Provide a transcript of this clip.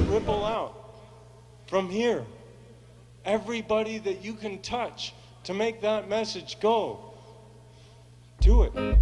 it ripple out from here. Everybody that you can touch to make that message go. Do it.